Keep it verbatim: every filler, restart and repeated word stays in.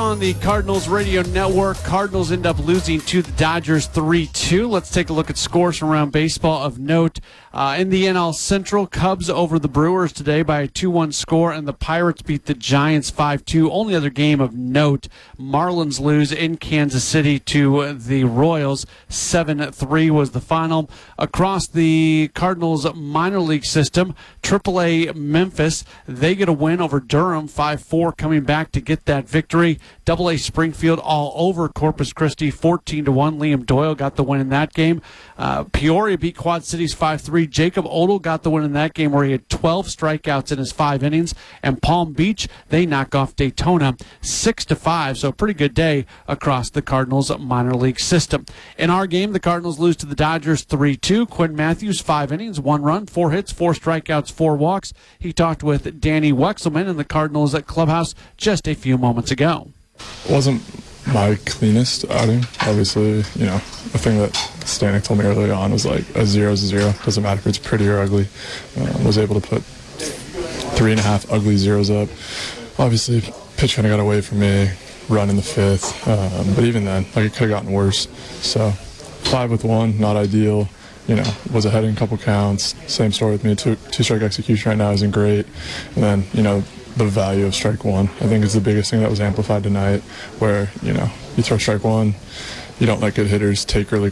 on the Cardinals radio network. Cardinals end up losing to the Dodgers three two. Let's take a look at scores from around baseball of note. Uh, in the N L Central, Cubs over the Brewers today by a two one score, and the Pirates beat the Giants five two. Only other game of note, Marlins lose in Kansas City to the Royals. seven three was the final. Across the Cardinals minor league system, triple A Memphis, they get a win over Durham five four, coming back to get that victory. double A Springfield all over Corpus Christi fourteen to one. Liam Doyle got the win in that game. Uh, Peoria beat Quad Cities five three. Jacob Odell got the win in that game where he had twelve strikeouts in his five innings. And Palm Beach, they knock off Daytona six to five. So a pretty good day across the Cardinals minor league system. In our game, the Cardinals lose to the Dodgers three two. Quinn Matthews, five innings, one run, four hits, four strikeouts, four walks. He talked with Danny Wexelman in the Cardinals at Clubhouse just a few moments ago. Wasn't my cleanest outing. Obviously, you know, the thing that Stanek told me early on was like a zero is a zero. Doesn't matter if it's pretty or ugly. Um, was able to put three and a half ugly zeros up. Obviously, pitch kind of got away from me, run in the fifth. Um, but even then, like, it could have gotten worse. So five with one, not ideal. You know, was ahead in a couple counts. Same story with me. Two, two strike execution right now isn't great. And then, you know, the value of strike one, I think, is the biggest thing that was amplified tonight, where, you know, you throw strike one, you don't let good hitters take early